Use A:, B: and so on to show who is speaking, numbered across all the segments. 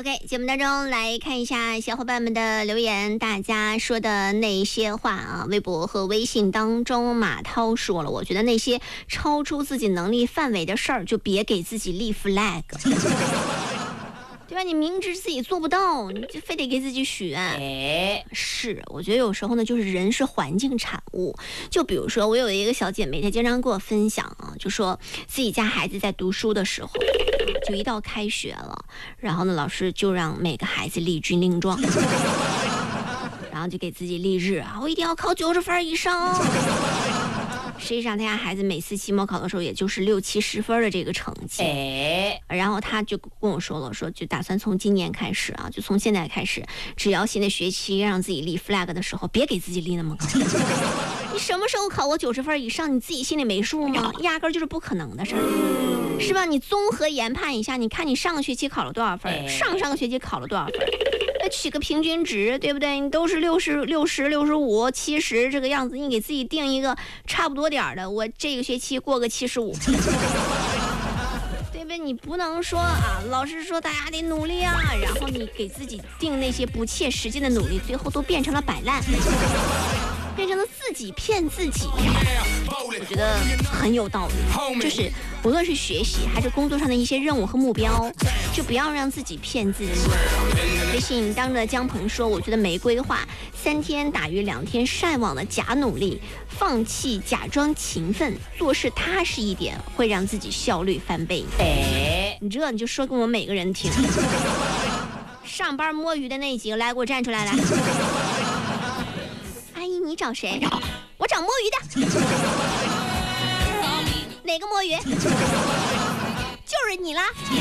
A: OK， 节目当中来看一下小伙伴们的留言，大家说的那些话啊，微博和微信当中，马涛说了，我觉得那些超出自己能力范围的事儿，就别给自己立 flag。对吧？你明知自己做不到，你就非得给自己许愿。是，我觉得有时候呢，就是人是环境产物。就比如说，我有一个小姐妹，她经常跟我分享啊，就说自己家孩子在读书的时候，就一到开学了，然后呢，老师就让每个孩子立军令状，然后就给自己立日啊，我一定要考90分以上。实际上他家孩子每次期末考的时候也就是60、70分的这个成绩，然后他就跟我说了，说就打算从今年开始啊，就从现在开始，只要新的学期让自己立 flag 的时候，别给自己立那么高。你什么时候考过90分以上，你自己心里没数吗？压根儿就是不可能的事儿，是吧？你综合研判一下，你看你上个学期考了多少分，上上个学期考了多少分，取个平均值，对不对？你都是60、65、70这个样子，你给自己定一个差不多点的，我这个学期过个75，对不对？你不能说啊，老师说大家得努力啊，然后你给自己定那些不切实际的努力，最后都变成了摆烂，变成了自己骗自己。我觉得很有道理，就是无论是学习还是工作上的一些任务和目标，就不要让自己骗自己。微信当着江鹏说，我觉得没规划，3天打鱼2天晒网的假努力，放弃假装勤奋，做事踏实一点，会让自己效率翻倍。你这你就说给我们每个人听。上班摸鱼的那几个，来给我站出来来。阿姨，你找谁？我找摸鱼的。哪个摸鱼？就是你啦。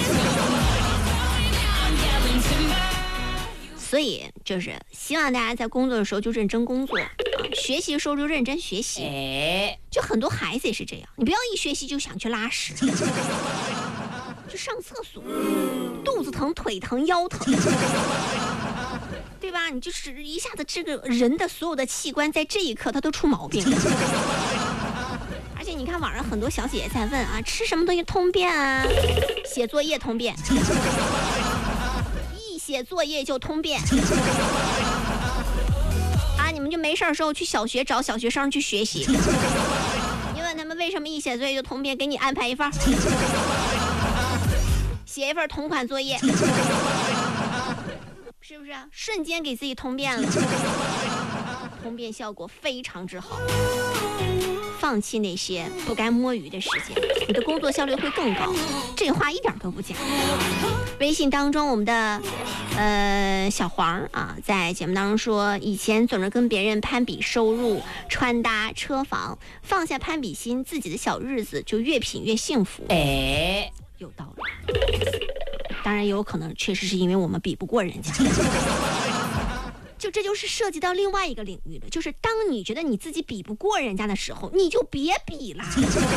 A: 所以就是希望大家在工作的时候就认真工作，学习的时候就认真学习。就很多孩子也是这样，你不要一学习就想去拉屎，就上厕所，肚子疼、腿疼、腰疼，对吧？你就是一下子这个人的所有的器官在这一刻它都出毛病。而且你看网上很多小姐姐在问啊，吃什么东西通便啊？写作业通便。写作业就通便啊！你们就没事的时候去小学找小学生去学习，你问他们为什么一写作业就通便，给你安排一份，写一份同款作业，是不是啊？瞬间给自己通便了，通便效果非常之好。放弃那些不该摸鱼的时间，你的工作效率会更高。这话一点都不假。微信当中我们的小黄啊，在节目当中说，以前总是跟别人攀比收入、穿搭、车房，放下攀比心，自己的小日子就越品越幸福。有道理。当然也有可能确实是因为我们比不过人家。就这就是涉及到另外一个领域的，就是当你觉得你自己比不过人家的时候，你就别比啦。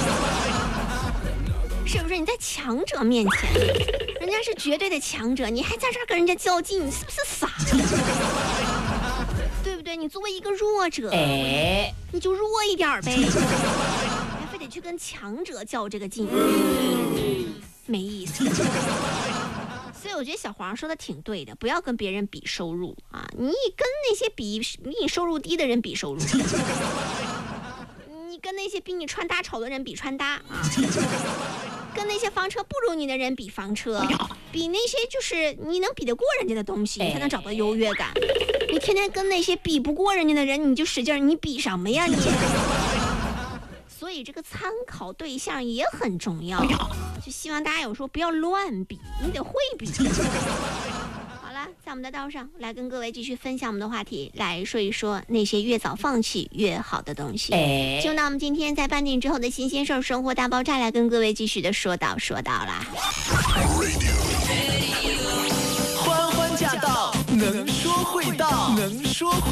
A: 是不是？你在强者面前，人家是绝对的强者，你还在这儿跟人家较劲，你是不是傻？对不对？你作为一个弱者，你就弱一点呗，还非得去跟强者较这个劲，没意思。所以我觉得小黄说的挺对的，不要跟别人比收入啊！你跟那些比你收入低的人比收入，你跟那些比你穿搭丑的人比穿搭啊，跟那些房车不如你的人比房车，比那些就是你能比得过人家的东西，你才能找到优越感。你天天跟那些比不过人家的人，你就使劲，你比什么呀你？所以这个参考对象也很重要，就希望大家有时候不要乱比，你得会比。好了，在我们的道上来跟各位继续分享我们的话题，来说一说那些越早放弃越好的东西。就那我们今天在半点之后的新鲜事儿生活大爆炸，来跟各位继续的说到啦。
B: 欢欢驾到，能说会道，能说会